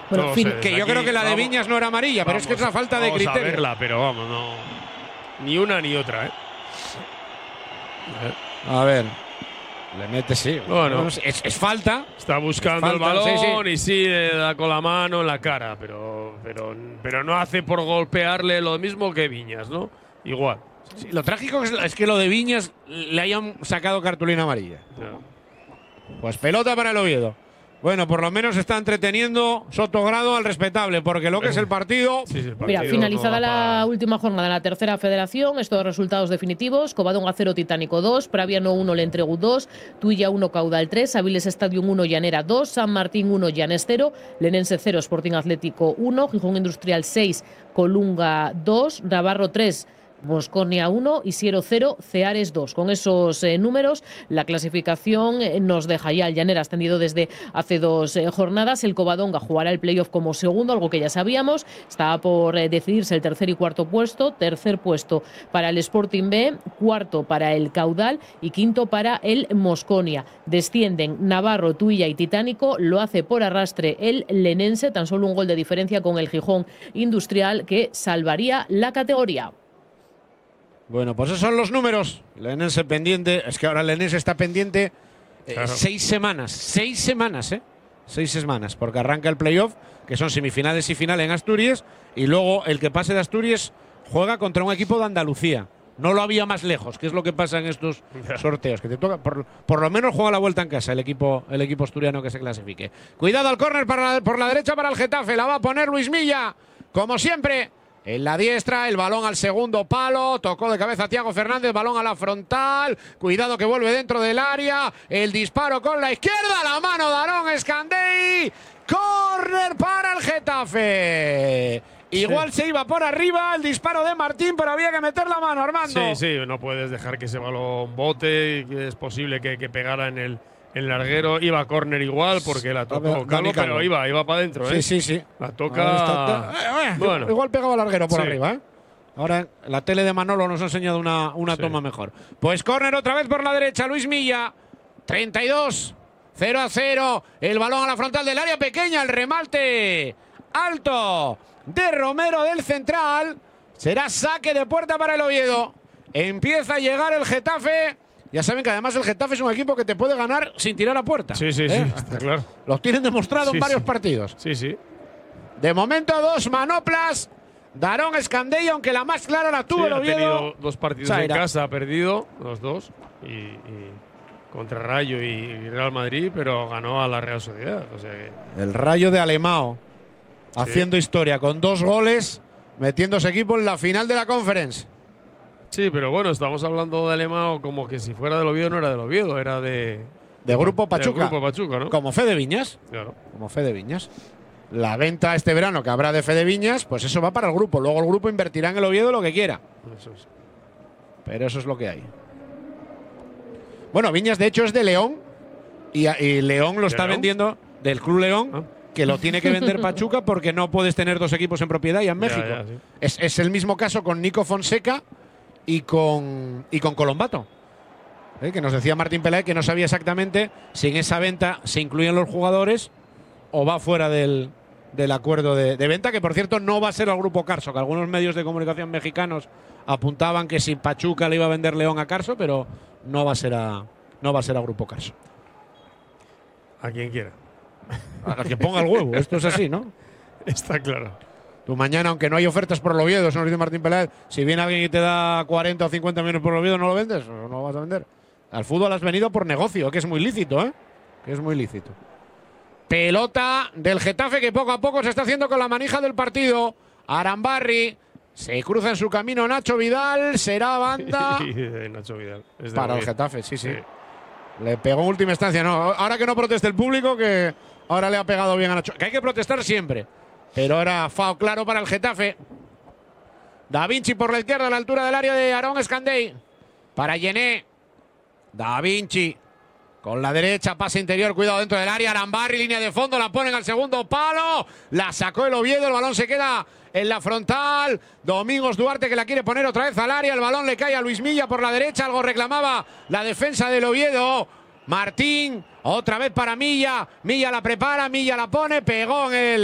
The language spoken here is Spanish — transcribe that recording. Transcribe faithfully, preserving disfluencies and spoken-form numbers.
Bueno, no fin, sé, Que yo aquí, creo que la de vamos, Viñas no era amarilla, pero vamos, es que es la falta de vamos criterio. a verla, pero vamos, no. Ni una ni otra, ¿eh? A ver. Le mete, sí. Bueno. es, es falta. Está buscando Es el falta, balón sí, y sí, le da con la mano en la cara, pero, pero, pero no hace por golpearle lo mismo que Viñas, ¿no? Igual. Sí, lo trágico es, es que lo de Viñas le hayan sacado cartulina amarilla. Ya. Pues pelota para el Oviedo. Bueno, por lo menos está entreteniendo Sotogrado al respetable, porque lo que es el partido… Sí, sí, el Mira, partido finalizada no da la para- última jornada de la tercera federación, estos resultados definitivos: Covadonga cero, Titánico dos, Praviano uno, Lentregu dos, Tuilla uno, Caudal tres, Aviles Stadium uno, Llanera dos, San Martín uno, Llanes cero, Lenense cero, Sporting Atlético uno, Gijón Industrial seis, Colunga dos, Navarro tres, Mosconia uno y Siero cero, Ceares dos. Con esos eh, números, la clasificación eh, nos deja ya el Llanera ascendido desde hace dos eh, jornadas. El Covadonga jugará el playoff como segundo, algo que ya sabíamos. Está por eh, decidirse el tercer y cuarto puesto. Tercer puesto para el Sporting B, cuarto para el Caudal y quinto para el Mosconia. Descienden Navarro, Tuilla y Titánico. Lo hace por arrastre el Lenense, tan solo un gol de diferencia con el Gijón Industrial, que salvaría la categoría. Bueno, pues esos son los números. Lenense pendiente. Es que ahora Lenense está pendiente eh, Claro. seis semanas. Seis semanas, ¿eh? Seis semanas. Porque arranca el playoff, que son semifinales y final en Asturias. Y luego el que pase de Asturias juega contra un equipo de Andalucía. No lo había más lejos, que es lo que pasa en estos sorteos. Que te toca, por, por lo menos juega la vuelta en casa el equipo, el equipo asturiano que se clasifique. Cuidado al córner para la- por la derecha para el Getafe. La va a poner Luis Milla, como siempre. En la diestra, el balón al segundo palo, tocó de cabeza Thiago Fernández, balón a la frontal, cuidado que vuelve dentro del área, el disparo con la izquierda, la mano de Aarón Escandei, córner para el Getafe. Igual Sí. se iba por arriba el disparo de Martín, pero había que meter la mano, Armando. Sí, sí, no puedes dejar que ese balón bote, que es posible que, que pegara en el, en el larguero. Iba a córner igual porque la tocó Dani Calvo, Calvo. pero iba, iba para adentro, ¿eh? Sí, sí, sí. La Ahí toca… está. Eh, eh, Bueno. Igual pegaba larguero por Sí. arriba, ¿eh? Ahora la tele de Manolo nos ha enseñado una, una Sí. toma mejor. Pues córner otra vez por la derecha, Luis Milla. treinta y dos, cero a cero. El balón a la frontal del área pequeña, el remate alto de Romero del central. Será saque de puerta para el Oviedo. Empieza a llegar el Getafe. Ya saben que además el Getafe es un equipo que te puede ganar sin tirar a puerta. Sí, sí, ¿eh? sí, está claro. Los tienen demostrado Sí, en varios sí. partidos. Sí, sí. De momento dos manoplas. Darón Escandei, aunque la más clara la tuvo Sí, el ha Oviedo. tenido dos partidos Zaira. en casa, ha perdido los dos. Y, y contra Rayo y Real Madrid, pero ganó a la Real Sociedad. O sea que, El Rayo de Alemão haciendo historia con dos goles, metiéndose equipo en la final de la Conference. sí, pero bueno, estamos hablando de Alemão como que si fuera del Oviedo no era del Oviedo, era de… De Grupo del Pachuca. Grupo Pachuca, ¿no? Como Fede Viñas. Claro. Como Fede Viñas. La venta este verano que habrá de Fede Viñas, pues eso va para el grupo. Luego el grupo invertirá en el Oviedo lo que quiera. Eso es. Pero eso es lo que hay. Bueno, Viñas de hecho es de León. Y, y León lo ¿De está León? vendiendo del Club León. Ah. Que lo tiene que vender Pachuca porque no puedes tener dos equipos en propiedad ya en Ya, México. ya, sí. es, es el mismo caso con Nico Fonseca y con, y con Colombato. ¿Eh? Que nos decía Martín Peláez que no sabía exactamente si en esa venta se incluyen los jugadores o va fuera del, del acuerdo de, de venta, que por cierto no va a ser al Grupo Carso, que algunos medios de comunicación mexicanos apuntaban que si Pachuca le iba a vender León a Carso, pero no va a ser a, no va a ser a Grupo Carso. A quien quiera. A la que ponga el huevo, esto es así, ¿no? Está claro. Tú mañana, aunque no hay ofertas por el Oviedo, eso nos dice Martín Peláez, si viene alguien y te da cuarenta o cincuenta millones por el Oviedo, ¿no lo vendes? ¿O no lo vas a vender? Al fútbol has venido por negocio, que es muy lícito, ¿eh? Que es muy lícito. Pelota del Getafe que poco a poco se está haciendo con la manija del partido. Arambarri, se cruza en su camino Nacho Vidal, será banda de Nacho Vidal. Es de para el Oviedo. Getafe, sí, sí. Sí. Le pegó en última instancia, no. Ahora que no proteste el público, que ahora le ha pegado bien a Nacho. Que hay que protestar siempre. Pero ahora fao claro para el Getafe. Da Vinci por la izquierda a la altura del área de Aarón Escandei. Para Yené. Da Vinci. Con la derecha, pase interior, cuidado dentro del área. Arambarri, línea de fondo, la ponen al segundo palo. La sacó el Oviedo, el balón se queda en la frontal. Domingos Duarte que la quiere poner otra vez al área. El balón le cae a Luis Milla por la derecha. Algo reclamaba la defensa del Oviedo. Martín, otra vez para Milla. Milla la prepara, Milla la pone, pegó en el